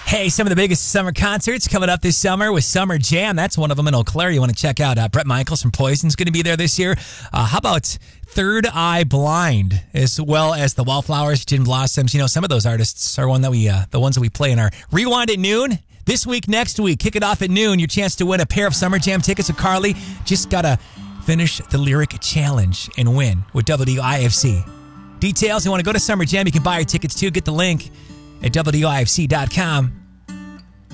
Hey, some of the biggest summer concerts coming up this summer with Summer Jam. That's one of them in Eau Claire. You want to check out Bret Michaels from Poison's going to be there this year. How about Third Eye Blind, as well as the Wallflowers, Gin Blossoms? You know, some of those artists are the ones that we play in our Rewind at noon. This week, next week, kick it off at noon. Your chance to win a pair of Summer Jam tickets with Carly. Just got to finish the lyric challenge and win with WIFC. Details, you want to go to Summer Jam, you can buy your tickets too. Get the link at WIFC.com.